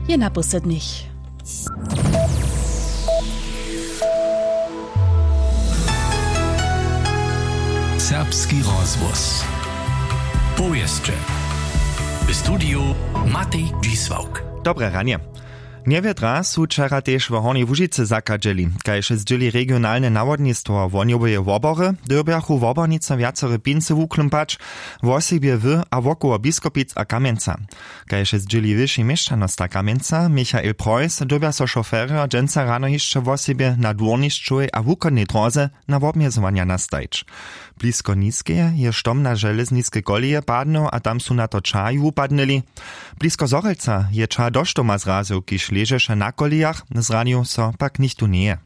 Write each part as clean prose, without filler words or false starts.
je na poslednich. Serbski rozvoz. Powieszcze. W studiu Matej Dzisłauk. Dobre ranie. Niewiedra su wczera też w Hornej Łužicy zakadzeli, kajże zdzieli regionalne nawodnictwo woniowe wobory, dyrbiachu wobornice wiacore pince wuklumpać, wosibie wy a wokoło Biskopic a Kamieńca. Kajże zdzieli wyższy mieszczanosta Kamieńca, Michael Preuss, dybia so šoféry a dżęca rano jeszcze wosibie na dworniszczuj a wukonnej drodze na wobmiezowania nastajć. Blisko Niskie je štom na železnické kolije padno a tam su na to čaju upadnili. Blisko Zorelca je ča do štoma zrazil, kiž ležeše na kolijach, zranil so pak nichtu nie.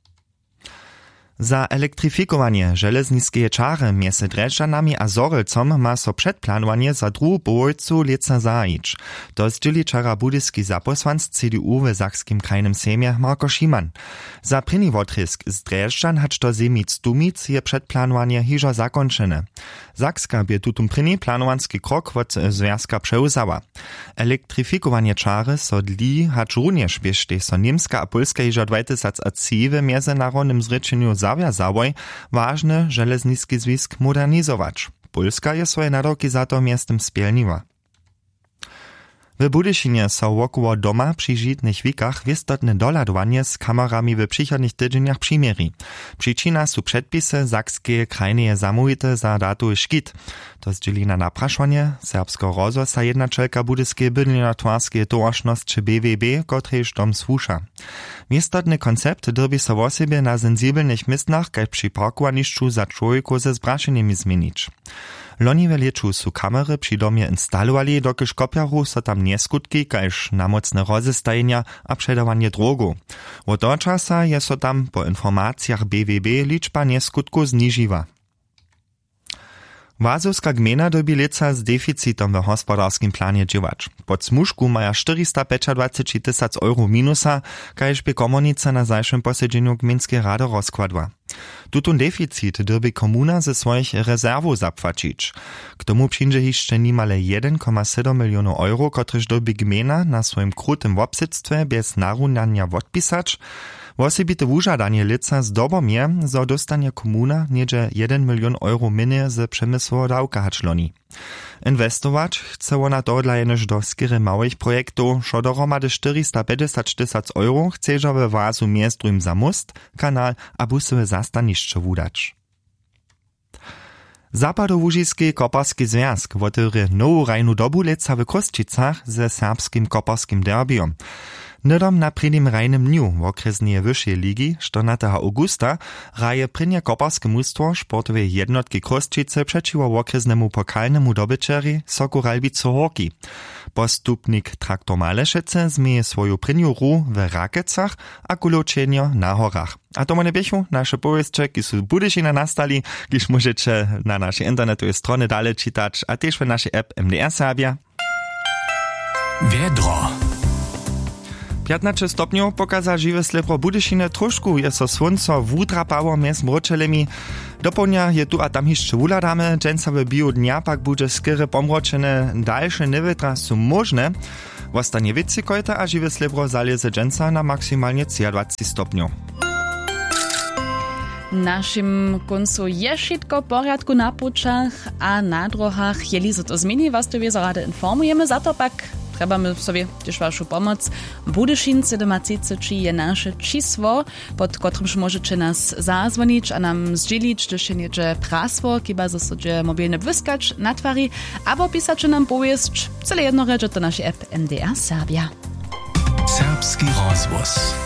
Za elektrifikowanie železnické čary między Drežďanami a Zorelcom ma so předplánovanie za druhú polovicu leca zajić. To zdzieli čara budyski zaposłanc CDU w Sachskim krajnym sejmie Marko Šiman. Za první wotrysk z Drežďan hač do Zemic-Dumic je předplánovanie hižo zakončene. Sakska by tutum první planowanski krok od związka przeuzała. Elektrifikowanie čary so dli hač również biežte so Niemska a Polska hižo 2010 w międzynarodnym zrečeniu zawiązałoj ważny železnický zwisk modernizować. Polska je swoje naroki za to miastem spielniła. W Budyšinie so wokoło doma przy žitnych wikach wistotne doladovanie z kamerami w przychodnych tydzieniach przymieri. Przyczyna su przedpisy sakskie krajneje zamówite za datu szkit. To zdzieli na napraszanie serbsko rozvoza jednačelka Budyskiej bydlnotwarskiej towarzności BWB, kotrež dom słusza. Wistotny koncept derbi so o siebie na sensibelnych miejscach, kaj przy parkowanišću za człowieku ze zbraszeniami zmienić. Loni w lieczu su kamery przy domie instalowali, dokiż kopiaru so tam nie skutki, kajż namocne rozestajenia a przedawanie drogu. Od toho czasa je so tam po informacjach BWB liczba nieskutku znižiła. Wazowska gmina dobi leca z deficitom w hospodarskim planie dźěwać. Pod smużku maja 425 000 euro minusa, kajż by komunica na zajszym posiedzeniu gminskiej rady rozkładła. Tutun deficit derby komuna ze swoich rezerwów zapłacić. K tomu przyjdzie jeszcze nimale 1,7 milionów euro, kotrež derby gmina na swoim krutym wobsitstwie bez narunania odpisać. Wosebite wužadanie lica z dobom je, zo dostanie komuna niedzie 1 milion euro minie z przemysłowo dawka hačloni. Inwestować chce ona dodla jenež do skiery małych projektów, šo dohromady 450 000 euro chcežo we wazu miestrum za most, kanal a busowe zastanišće wudać. Zapadołužiski koparski związk wotyry nowu rajnu dobu leca w Kosčicach ze serbskim koparskim derbiom. Nydom na prvním rajnym dniu w okresnej wyższej ligi 14. augusta raje prynje koparskie mustwo sportowej jednotki Kosčice przeciwko okresnemu pokalnemu dobyczeri Soku Ralbico Horki. Postupnik Traktor Malešece zmieje swoją prynju ru w Rakecach a kuločenio na horach. A to mone běchu naše powieszcze, ki su Budyšina nastali, kiž możecie na naszej internetowej stronie dalej czytać, a też w naszej app MDR Serbia. Wiedro. 15 stopňov pokaza živé slepro Budyšine, trošku je so slunco wudrapało mjez mročelemi. Dopołdnia je tu a tam jeszcze wuladamy, dżęcowe bio dnia pak bude skyry pomročene, dalsze niewytra su możne. Wostanie wieci kojta a živé slepro zaleze dżęca na maksymalnie 20 stopňov. Našim koncu je šitko porядku na pučach a na drohach. Jeli se to zmieni, was tu wiezo rade informujemy, za to pak trebamy sobie też waszą pomoc. Budyšin 37 je nasze čísło, pod którym możecie nas zadzwonić, a nam zdzielić, gdyż się niedzie prasło, kiba zasadzie mobilny wyskacz na twari, albo pisać nam powiesz, cele jedno recze to nasze app MDR Serbia. Serbski rozvoz.